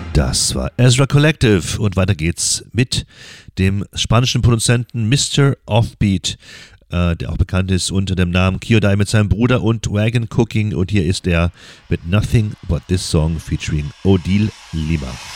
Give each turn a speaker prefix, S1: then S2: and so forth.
S1: Das war Ezra Collective und weiter geht's mit dem spanischen Produzenten Mr. Offbeat, der auch bekannt ist unter dem Namen Kyodai mit seinem Bruder und Wagon Cooking, und hier ist er mit Nothing But This Song featuring Odile Lima.